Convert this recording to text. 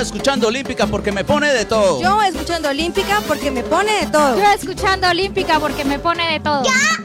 escuchando Olímpica porque me pone de todo. Yo escuchando Olímpica porque me pone de todo. Yo escuchando Olímpica porque me pone de todo. Yo